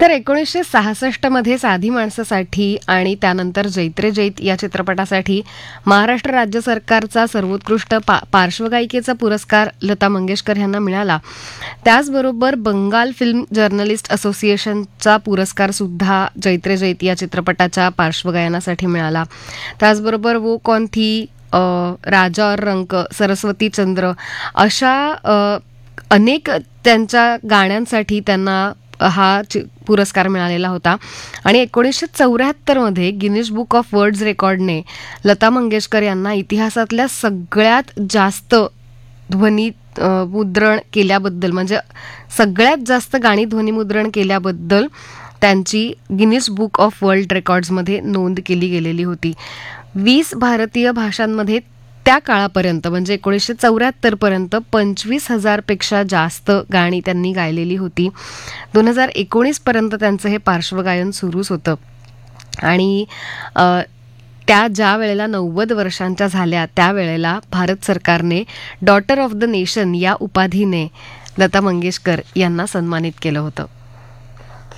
तर 1966 मध्ये साधी माणसासाठी आणि त्यानंतर जैत रे जैत या चित्रपटासाठी महाराष्ट्र राज्य सरकारचा सर्वोत्कृष्ट पार्श्वगायिकेचा पुरस्कार लता मंगेशकर यांना मिळाला. त्याचबरोबर बंगाल फिल्म जर्नलिस्ट असोसिएशनचा पुरस्कार सुद्धा जैत रे जैत या चित्रपटाच्या पार्श्वगायनासाठी मिळाला. त्याचबरोबर वो कौन थी, राजा और रंक, सरस्वती चंद्र अशा अनेक त्यांच्या गाण्यांसाठी त्यांना हा पुरस्कार मिळालेला होता. आणि 1974 मध्ये Guinness book of world रेकॉर्डने Lata Mangeshkar यांना इतिहासातल्या सगळ्यात जास्त ध्वनी मुद्रण केल्याबद्दल, म्हणजे सगळ्यात जास्त गाणी ध्वनिमुद्रण केल्याबद्दल त्यांची गिनीज बुक ऑफ वर्ल्ड रेकॉर्ड्समध्ये नोंद केली गेलेली होती. 20 भारतीय भाषांमध्ये त्या काळापर्यंत म्हणजे 1974 पर्यंत 25,000 पेक्षा जास्त गाणी त्यांनी गायलेली होती. 2019 पर्यंत त्यांचं हे पार्श्वगायन सुरूच होतं. आणि त्या ज्या वेळेला 90 वर्षांच्या झाल्या त्यावेळेला भारत सरकारने डॉटर ऑफ द नेशन या उपाधीने लता मंगेशकर यांना सन्मानित केलं होतं.